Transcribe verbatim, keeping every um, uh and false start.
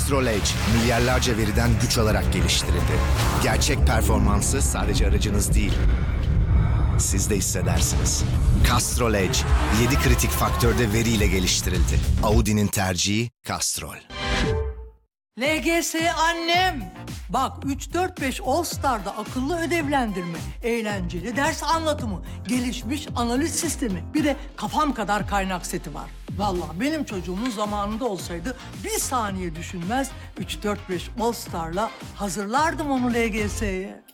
Castrol Edge, milyarlarca veriden güç alarak geliştirildi. Gerçek performansı sadece aracınız değil, siz de hissedersiniz. Castrol Edge, yedi kritik faktörde veriyle geliştirildi. Audi'nin tercihi Castrol. L G S annem. Bak üç dört beş All Star'da akıllı ödevlendirme, eğlenceli ders anlatımı, gelişmiş analiz sistemi. Bir de kafam kadar kaynak seti var. Vallahi benim çocuğumun zamanında olsaydı bir saniye düşünmez üç dört beş All Star'la hazırlardım onu L G S'ye.